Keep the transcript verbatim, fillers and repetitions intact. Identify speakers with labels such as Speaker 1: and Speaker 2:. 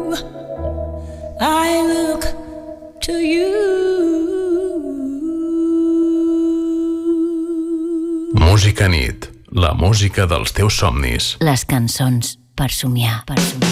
Speaker 1: I look to you.
Speaker 2: Música nit, la música dels teus somnis.
Speaker 3: Les cançons per somiar, per somiar.